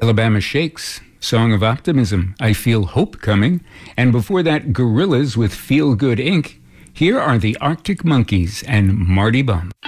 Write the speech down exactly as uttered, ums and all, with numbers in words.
Alabama Shakes, Song of Optimism, I Feel Hope Coming. And before that, Gorillaz with Feel Good Incorporated. Here are the Arctic Monkeys and Marty Bum.